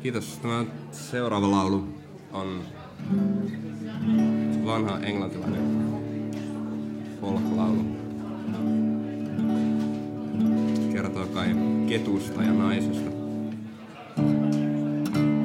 Kiitos. Tämä seuraava laulu on vanha englantilainen folk-laulu. Kertoo kai ketusta ja naisesta.